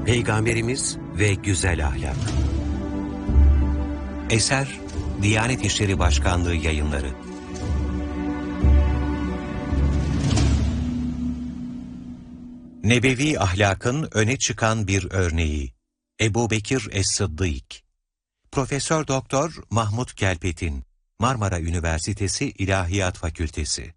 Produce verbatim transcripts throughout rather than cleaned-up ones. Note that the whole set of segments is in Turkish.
Peygamberimiz ve Güzel Ahlak. Eser, Diyanet İşleri Başkanlığı Yayınları. Nebevi ahlakın öne çıkan bir örneği. Ebubekir Es-Sıddık. Profesör Doktor Mahmut Kelpetin, Marmara Üniversitesi İlahiyat Fakültesi.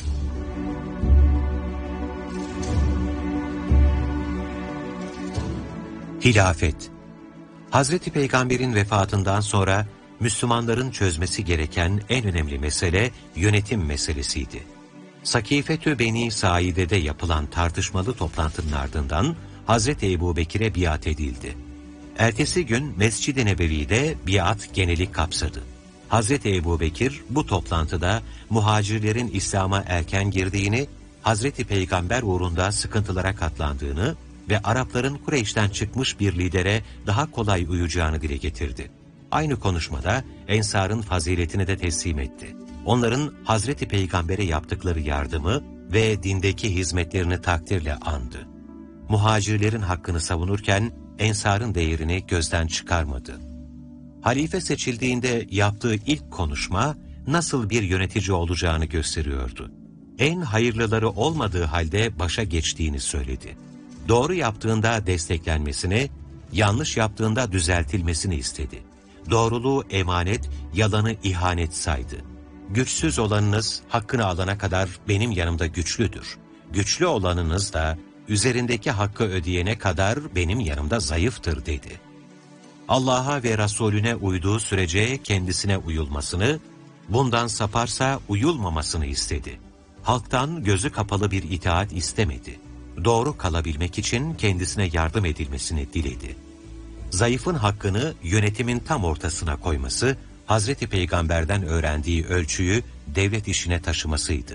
Hilafet. Hazreti Peygamber'in vefatından sonra Müslümanların çözmesi gereken en önemli mesele yönetim meselesiydi. Sakifetü Beni Saide'de yapılan tartışmalı toplantının ardından Hazreti Ebubekir'e biat edildi. Ertesi gün Mescid-i Nebevi'de biat geneli kapsadı. Hazreti Ebubekir bu toplantıda muhacirlerin İslam'a erken girdiğini, Hazreti Peygamber uğrunda sıkıntılara katlandığını ve Arapların Kureyş'ten çıkmış bir lidere daha kolay uyacağını dile getirdi. Aynı konuşmada Ensar'ın faziletini de teslim etti. Onların Hazreti Peygamber'e yaptıkları yardımı ve dindeki hizmetlerini takdirle andı. Muhacirlerin hakkını savunurken Ensar'ın değerini gözden çıkarmadı. Halife seçildiğinde yaptığı ilk konuşma nasıl bir yönetici olacağını gösteriyordu. En hayırlıları olmadığı halde başa geçtiğini söyledi. Doğru yaptığında desteklenmesini, yanlış yaptığında düzeltilmesini istedi. Doğruluğu emanet, yalanı ihanet saydı. Güçsüz olanınız hakkını alana kadar benim yanımda güçlüdür. Güçlü olanınız da üzerindeki hakkı ödeyene kadar benim yanımda zayıftır dedi. Allah'a ve Resulüne uyduğu sürece kendisine uyulmasını, bundan saparsa uyulmamasını istedi. Halktan gözü kapalı bir itaat istemedi. Doğru kalabilmek için kendisine yardım edilmesini diledi. Zayıfın hakkını yönetimin tam ortasına koyması, Hazreti Peygamber'den öğrendiği ölçüyü devlet işine taşımasıydı.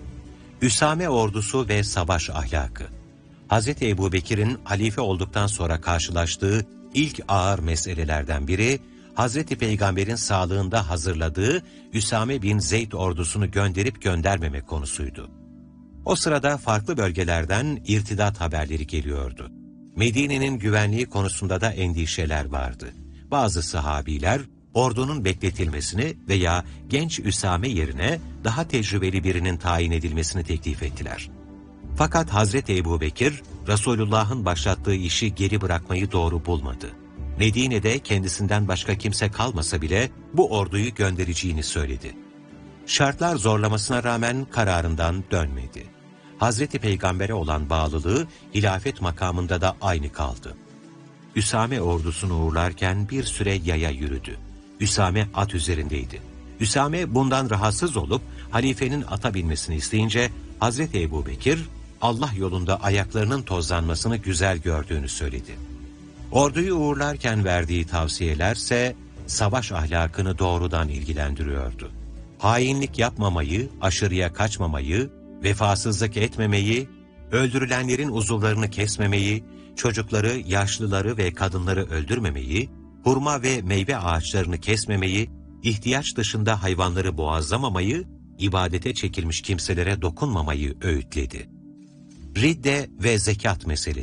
Üsame ordusu ve savaş ahlakı. Hazreti Ebubekir'in halife olduktan sonra karşılaştığı ilk ağır meselelerden biri, Hazreti Peygamber'in sağlığında hazırladığı Üsame bin Zeyd ordusunu gönderip göndermeme konusuydu. O sırada farklı bölgelerden irtidat haberleri geliyordu. Medine'nin güvenliği konusunda da endişeler vardı. Bazı sahabiler ordunun bekletilmesini veya genç Üsame yerine daha tecrübeli birinin tayin edilmesini teklif ettiler. Fakat Hazreti Ebubekir, Resulullah'ın başlattığı işi geri bırakmayı doğru bulmadı. Medine'de kendisinden başka kimse kalmasa bile bu orduyu göndereceğini söyledi. Şartlar zorlamasına rağmen kararından dönmedi. Hazreti Peygamber'e olan bağlılığı hilafet makamında da aynı kaldı. Üsame ordusunu uğurlarken bir süre yaya yürüdü. Üsame at üzerindeydi. Üsame bundan rahatsız olup halifenin ata binmesini isteyince Hazreti Ebubekir, Allah yolunda ayaklarının tozlanmasını güzel gördüğünü söyledi. Orduyu uğurlarken verdiği tavsiyelerse savaş ahlakını doğrudan ilgilendiriyordu. Hainlik yapmamayı, aşırıya kaçmamayı, vefasızlık etmemeyi, öldürülenlerin uzuvlarını kesmemeyi, çocukları, yaşlıları ve kadınları öldürmemeyi, hurma ve meyve ağaçlarını kesmemeyi, ihtiyaç dışında hayvanları boğazlamamayı, ibadete çekilmiş kimselere dokunmamayı öğütledi. Ridde ve zekat meselesi.